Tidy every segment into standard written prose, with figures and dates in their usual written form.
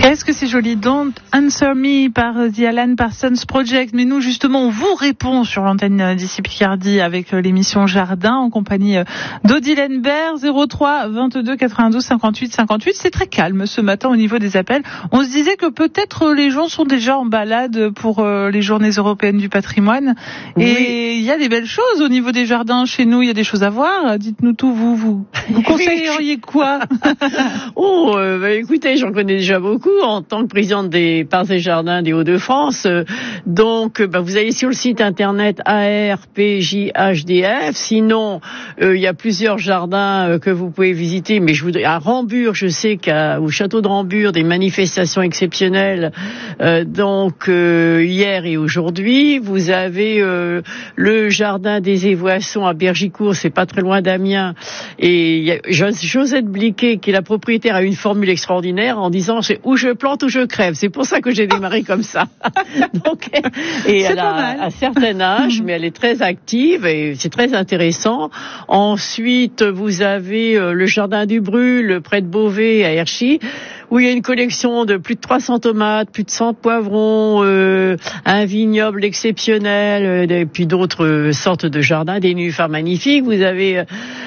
Qu'est-ce que c'est joli. Don't Answer Me par The Alan Parsons Project. Mais nous, justement, on vous répond sur l'antenne d'ici Picardie avec l'émission Jardin en compagnie d'Odile Bert, 03 22 92 58 58. C'est très calme ce matin au niveau des appels. On se disait que peut-être les gens sont déjà en balade pour les journées européennes du patrimoine. Oui. Et il y a des belles choses au niveau des jardins chez nous. Il y a des choses à voir. Dites-nous tout, vous conseilleriez quoi? Écoutez, j'en connais déjà beaucoup en tant que présidente des Parcs et Jardins des Hauts-de-France. Vous allez sur le site internet ARPJHDF. Sinon, il y a plusieurs jardins que vous pouvez visiter. Mais à Rambures, je sais qu'au château de Rambures, des manifestations exceptionnelles. Hier et aujourd'hui, vous avez le jardin des Évoissons à Bergicourt, c'est pas très loin d'Amiens. Et il y a Josette Bliquet, qui est la propriétaire, a une formule extraordinaire en disant c'est où je plante ou je crève. C'est pour ça que j'ai démarré comme ça. Elle a un certain âge, mais elle est très active et c'est très intéressant. Ensuite, vous avez le jardin du Brûle, près de Beauvais, à Herchy, où il y a une collection de plus de 300 tomates, plus de 100 poivrons, un vignoble exceptionnel, et puis d'autres sortes de jardins, des nénuphars magnifiques. Vous avez,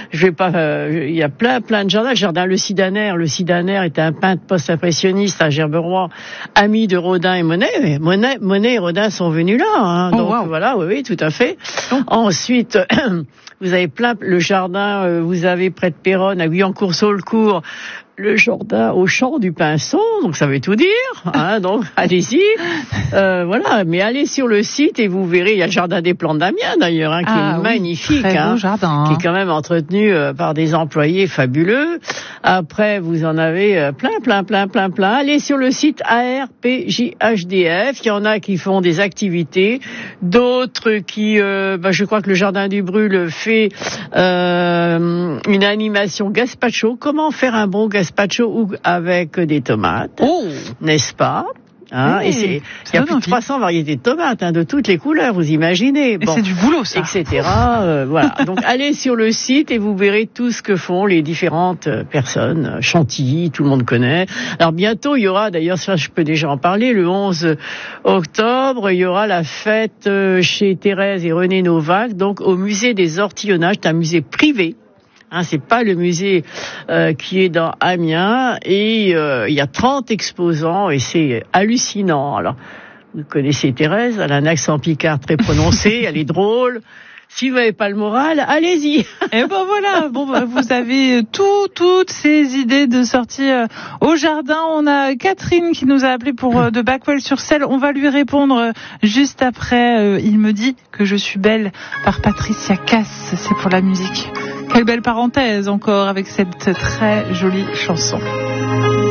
il y a plein de jardins. Le jardin Le Sidanaire était un peintre post-impressionniste à Gerberoy, ami de Rodin et Monet. Monet et Rodin sont venus là, Voilà, oui, tout à fait. Ensuite, vous avez le jardin, vous avez près de Péronne, à Guyancourt-Saulcourt, le jardin au champ du Pinson, donc ça veut tout dire, donc allez-y, mais allez sur le site et vous verrez, il y a le jardin des plantes d'Amiens d'ailleurs, qui est magnifique, très beau jardin, qui est quand même entretenu par des employés fabuleux. Après, vous en avez plein. Allez sur le site ARPJHDF, il y en a qui font des activités, d'autres qui, je crois que le jardin du Brûle fait une animation gazpacho, comment faire un bon gazpacho ou avec des tomates, n'est-ce pas? Et il y a plus de 300 variétés de tomates, de toutes les couleurs, vous imaginez. Et c'est du boulot, ça. Etc. Voilà. Donc, allez sur le site et vous verrez tout ce que font les différentes personnes. Chantilly, tout le monde connaît. Alors, bientôt, il y aura, d'ailleurs, ça, je peux déjà en parler, le 11 octobre, il y aura la fête chez Thérèse et René Novak, donc au musée des Ortillonnages. C'est un musée privé. C'est pas le musée qui est dans Amiens, et il y a 30 exposants et c'est hallucinant. Alors, vous connaissez Thérèse, elle a un accent picard très prononcé, elle est drôle. Si vous n'avez pas le moral, allez-y. Et voilà. Vous avez toutes ces idées de sortie au jardin. On a Catherine qui nous a appelé pour de Backwell-sur-Celle. On va lui répondre juste après. Il me dit que je suis belle par Patricia Cass. C'est pour la musique. Quelle belle parenthèse encore avec cette très jolie chanson.